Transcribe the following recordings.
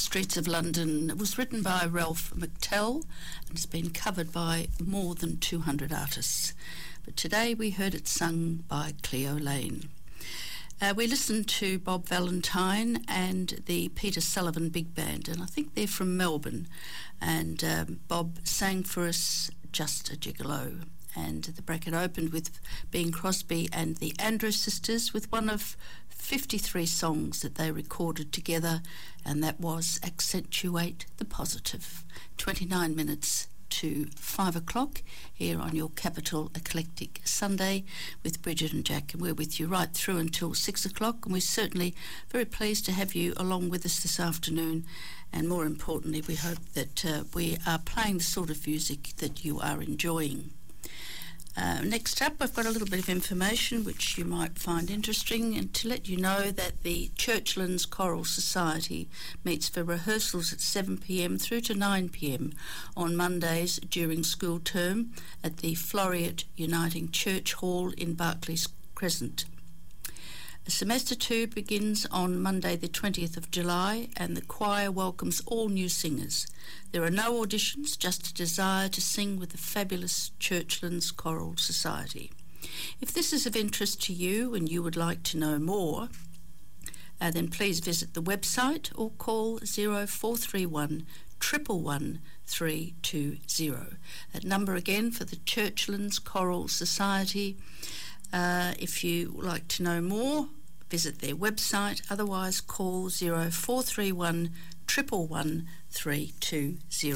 Streets of London. It was written by Ralph McTell and has been covered by more than 200 artists. But today we heard it sung by Cleo Lane. We listened to Bob Valentine and the Peter Sullivan Big Band, and I think they're from Melbourne. And Bob sang for us Just a Gigolo. And the bracket opened with Bing Crosby and the Andrews Sisters with one of 53 songs that they recorded together, and that was Accentuate the Positive. 29 minutes to 5 o'clock here on your Capital Eclectic Sunday with Bridget and Jack, and we're with you right through until 6 o'clock, and we're certainly very pleased to have you along with us this afternoon. And more importantly, we hope that we are playing the sort of music that you are enjoying. Next up, I've got a little bit of information which you might find interesting, and to let you know that the Churchlands Choral Society meets for rehearsals at 7 p.m. through to 9 p.m. on Mondays during school term at the Floriat Uniting Church Hall in Barclays Crescent. Semester 2 begins on Monday the 20th of July, and the choir welcomes all new singers. There are no auditions, just a desire to sing with the fabulous Churchlands Choral Society. If this is of interest to you and you would like to know more, then please visit the website or call 0431 111 320. That number again for the Churchlands Choral Society. If you would like to know more, visit their website. Otherwise, call 0431 111 320.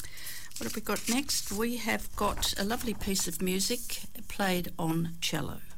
What have we got next? We have got a lovely piece of music played on cello.